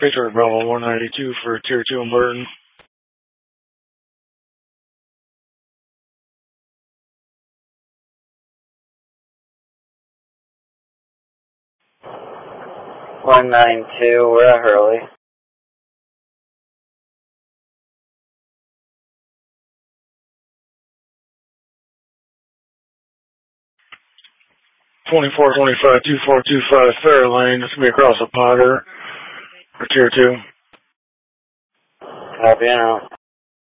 Patriot Bravo 192 for Tier 2 in Burton. We're at Hurley. (2425) 2425 Fairlane. This will be across the Potter for Tier 2. Copy now.